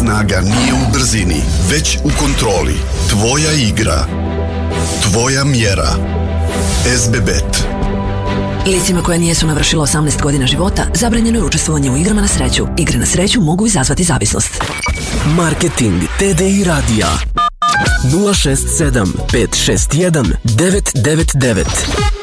snaga nije u brzini, već u kontroli. Tvoja igra. Tvoja mjera. SBBet. Licima koja nijesu navršila 18 godina života zabranjeno je učestvovanje u igrama na sreću. Igre na sreću mogu izazvati zavisnost. Marketing TDI radija 067 561 999.